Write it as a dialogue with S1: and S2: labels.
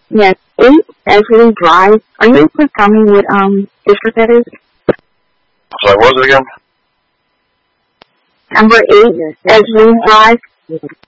S1: Yes, 8 Edgeley Drive. Are you able to tell me what district that is?
S2: Sorry, what was it again?
S1: Number 8 Edgeley Drive.